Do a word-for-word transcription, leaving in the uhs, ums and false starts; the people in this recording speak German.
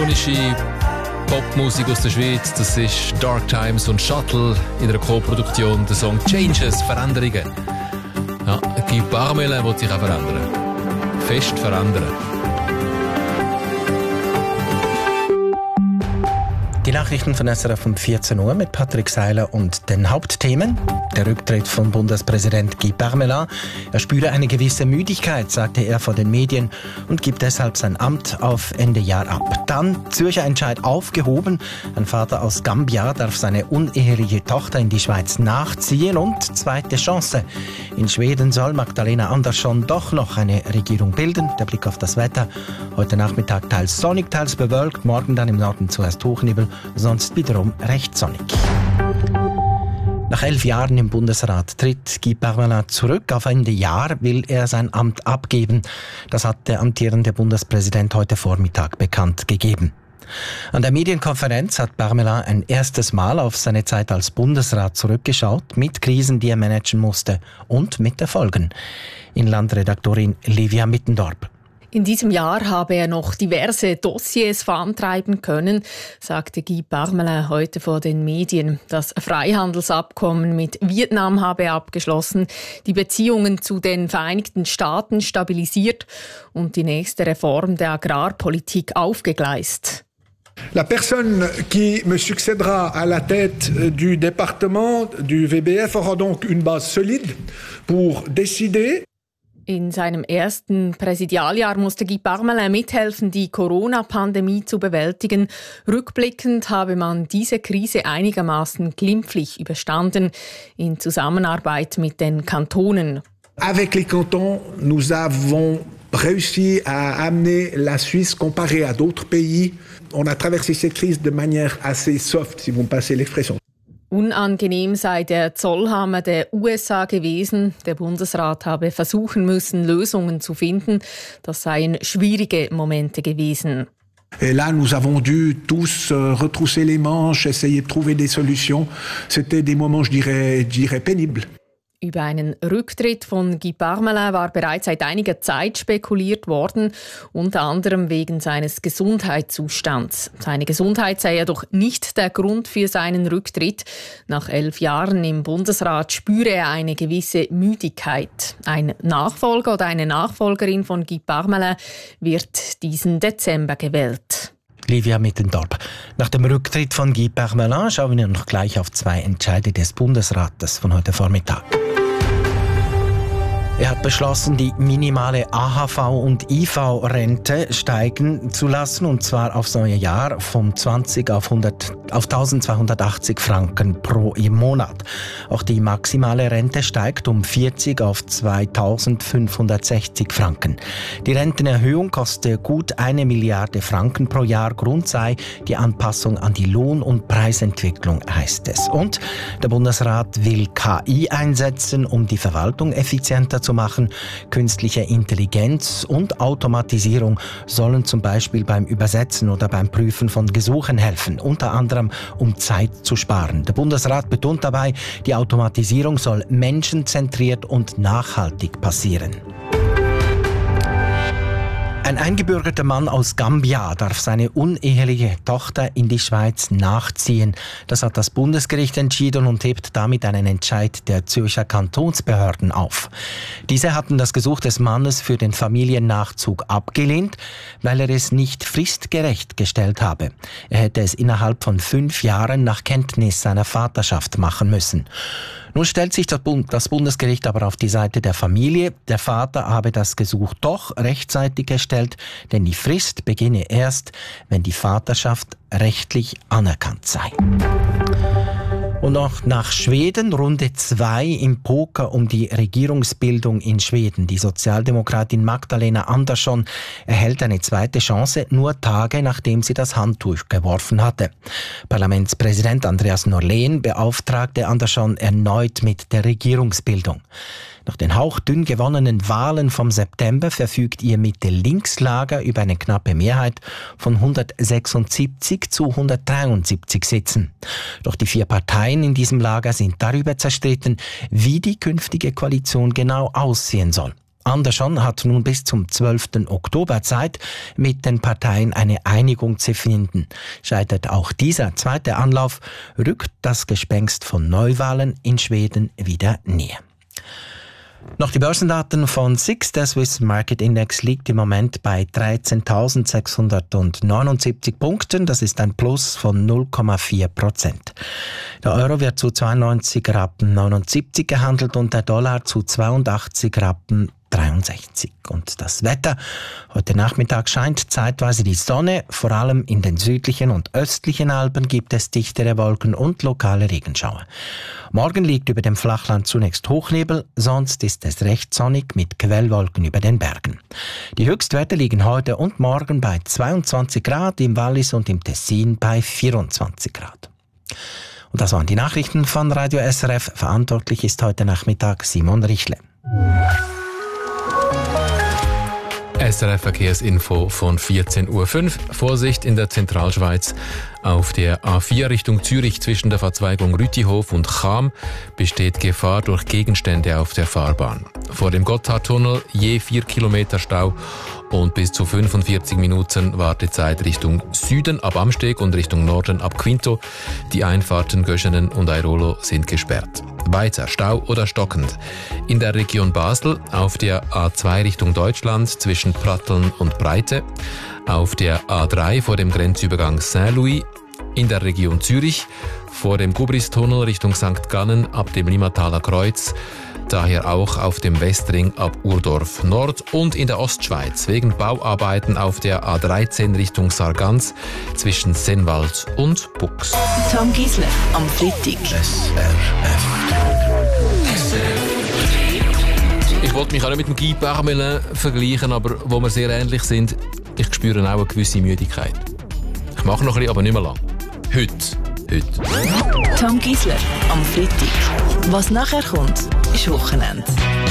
elektronische Popmusik aus der Schweiz. Das ist Dark Times und Shuttle in einer Co-Produktion. Der Song Changes, Veränderungen. Ja, Guy Parmelin will sich auch verändern. Fest verändern. Die Nachrichten von S R F um vierzehn Uhr mit Patrick Seiler und den Hauptthemen. Der Rücktritt von Bundespräsident Guy Parmelin. Er spüre eine gewisse Müdigkeit, sagte er vor den Medien und gibt deshalb sein Amt auf Ende Jahr ab. Dann Zürcher Entscheid aufgehoben. Ein Vater aus Gambia darf seine uneheliche Tochter in die Schweiz nachziehen und zweite Chance. In Schweden soll Magdalena Andersson doch noch eine Regierung bilden. Der Blick auf das Wetter. Heute Nachmittag teils sonnig, teils bewölkt. Morgen dann im Norden zuerst Hochnebel. Sonst wiederum recht sonnig. Nach elf Jahren im Bundesrat tritt Guy Parmelin zurück. Auf Ende Jahr will er sein Amt abgeben. Das hat der amtierende Bundespräsident heute Vormittag bekannt gegeben. An der Medienkonferenz hat Parmelin ein erstes Mal auf seine Zeit als Bundesrat zurückgeschaut, mit Krisen, die er managen musste und mit Erfolgen. Inlandredaktorin Livia Mittendorp. In diesem Jahr habe er noch diverse Dossiers vorantreiben können, sagte Guy Parmelin heute vor den Medien. Das Freihandelsabkommen mit Vietnam habe er abgeschlossen, die Beziehungen zu den Vereinigten Staaten stabilisiert und die nächste Reform der Agrarpolitik aufgegleist. La personne qui me succédera à la tête du département du V B F aura donc une base solide pour décider. In seinem ersten Präsidialjahr musste Guy Parmelin mithelfen, die Corona-Pandemie zu bewältigen. Rückblickend habe man diese Krise einigermaßen glimpflich überstanden, in Zusammenarbeit mit den Kantonen. Avec les cantons, nous avons réussi à amener la Suisse comparée à d'autres pays. On a traversé cette crise de manière assez soft, si vous me passez l'expression. Unangenehm sei der Zollhammer der U S A gewesen. Der Bundesrat habe versuchen müssen, Lösungen zu finden. Das seien schwierige Momente gewesen. Et là, nous avons dû tous retrousser les manches, essayer de trouver des solutions. C'était des moments, je dirais, je dirais pénibles. Über einen Rücktritt von Guy Parmelin war bereits seit einiger Zeit spekuliert worden, unter anderem wegen seines Gesundheitszustands. Seine Gesundheit sei jedoch nicht der Grund für seinen Rücktritt. Nach elf Jahren im Bundesrat spüre er eine gewisse Müdigkeit. Ein Nachfolger oder eine Nachfolgerin von Guy Parmelin wird diesen Dezember gewählt. Livia Mittendorp. Nach dem Rücktritt von Guy Parmelin schauen wir noch gleich auf zwei Entscheide des Bundesrates von heute Vormittag. Er hat beschlossen, die minimale A H V- und I V-Rente steigen zu lassen, und zwar aufs neue Jahr von zwanzig auf, hundert, auf eintausendzweihundertachtzig Franken pro Monat. Auch die maximale Rente steigt um vierzig auf zweitausendfünfhundertsechzig Franken. Die Rentenerhöhung koste gut eine Milliarde Franken pro Jahr. Grund sei die Anpassung an die Lohn- und Preisentwicklung, heißt es. Und der Bundesrat will K I einsetzen, um die Verwaltung effizienter zu machen. Künstliche Intelligenz und Automatisierung sollen zum Beispiel beim Übersetzen oder beim Prüfen von Gesuchen helfen, unter anderem um Zeit zu sparen. Der Bundesrat betont dabei, die Automatisierung soll menschenzentriert und nachhaltig passieren. Ein eingebürgerter Mann aus Gambia darf seine uneheliche Tochter in die Schweiz nachziehen. Das hat das Bundesgericht entschieden und hebt damit einen Entscheid der Zürcher Kantonsbehörden auf. Diese hatten das Gesuch des Mannes für den Familiennachzug abgelehnt, weil er es nicht fristgerecht gestellt habe. Er hätte es innerhalb von fünf Jahren nach Kenntnis seiner Vaterschaft machen müssen. Nun stellt sich das Bundesgericht aber auf die Seite der Familie. Der Vater habe das Gesuch doch rechtzeitig gestellt, denn die Frist beginne erst, wenn die Vaterschaft rechtlich anerkannt sei. Und noch nach Schweden, Runde zwei im Poker um die Regierungsbildung in Schweden. Die Sozialdemokratin Magdalena Andersson erhält eine zweite Chance, nur Tage nachdem sie das Handtuch geworfen hatte. Parlamentspräsident Andreas Norlén beauftragte Andersson erneut mit der Regierungsbildung. Nach den hauchdünn gewonnenen Wahlen vom September verfügt ihr Mitte-Links-Lager über eine knappe Mehrheit von hundertsechsundsiebzig zu hundertdreiundsiebzig Sitzen. Doch die vier Parteien in diesem Lager sind darüber zerstritten, wie die künftige Koalition genau aussehen soll. Andersson hat nun bis zum zwölften Oktober Zeit, mit den Parteien eine Einigung zu finden. Scheitert auch dieser zweite Anlauf, rückt das Gespenst von Neuwahlen in Schweden wieder näher. Noch die Börsendaten von S I X. Der Swiss Market Index liegt im Moment bei dreizehntausendsechshundertneunundsiebzig Punkten. Das ist ein Plus von null Komma vier Prozent. Der Euro wird zu zweiundneunzig Rappen neunundsiebzig gehandelt und der Dollar zu zweiundachtzig Rappen dreiundsechzig. Und das Wetter. Heute Nachmittag scheint zeitweise die Sonne. Vor allem in den südlichen und östlichen Alpen gibt es dichtere Wolken und lokale Regenschauer. Morgen liegt über dem Flachland zunächst Hochnebel, sonst ist es recht sonnig mit Quellwolken über den Bergen. Die Höchstwerte liegen heute und morgen bei zweiundzwanzig Grad, im Wallis und im Tessin bei vierundzwanzig Grad. Und das waren die Nachrichten von Radio S R F. Verantwortlich ist heute Nachmittag Simon Richle. S R F-Verkehrsinfo von vierzehn Uhr fünf. Vorsicht in der Zentralschweiz. Auf der A vier Richtung Zürich zwischen der Verzweigung Rütihof und Cham besteht Gefahr durch Gegenstände auf der Fahrbahn. Vor dem Gotthardtunnel je vier Kilometer Stau und bis zu fünfundvierzig Minuten Wartezeit Richtung Süden ab Amsteg und Richtung Norden ab Quinto. Die Einfahrten Göschenen und Airolo sind gesperrt. Weiter Stau oder stockend. In der Region Basel auf der A zwei Richtung Deutschland zwischen Pratteln und Breite. Auf der A drei vor dem Grenzübergang Saint-Louis. In der Region Zürich vor dem Gubristunnel Richtung Sankt Gannen ab dem Limmataler Kreuz. Daher auch auf dem Westring ab Urdorf Nord und in der Ostschweiz wegen Bauarbeiten auf der A dreizehn Richtung Sargans zwischen Sennwald und Bux. Tom Gisler am Freitag. S R F. Ich wollte mich auch nicht mit dem Guy Parmelin vergleichen, aber wo wir sehr ähnlich sind, ich spüre auch eine gewisse Müdigkeit. Ich mache noch ein bisschen, aber nicht mehr lang. Heute. Heute. Tom Gisler am Freitag. Was nachher kommt, ist Wochenende.